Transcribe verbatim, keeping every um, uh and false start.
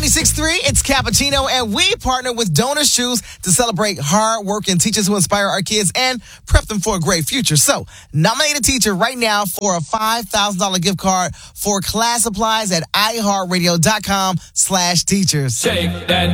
ninety-six point three, it's Cappuccino, and we partner with Donors Choose to celebrate hard working teachers who inspire our kids and prep them for a great future. So, nominate a teacher right now for a five thousand dollars gift card for class supplies at iHeartRadio.com slash teachers. Shake that